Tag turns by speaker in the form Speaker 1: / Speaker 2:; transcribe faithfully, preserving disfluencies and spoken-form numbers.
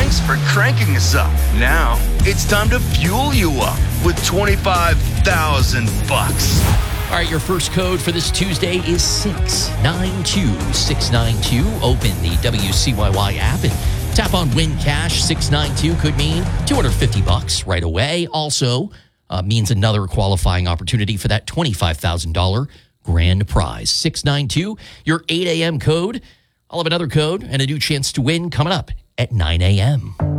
Speaker 1: Thanks for cranking us up. Now, it's time to fuel you up with twenty-five thousand bucks.
Speaker 2: All right, your first code for this Tuesday is six nine two six nine two. Open the W C Y Y app and tap on Win Cash. six nine two could mean two hundred fifty bucks right away. Also uh, means another qualifying opportunity for that twenty-five thousand dollars grand prize. six nine two, your eight a.m. code. I'll have another code and a new chance to win coming up at nine a.m.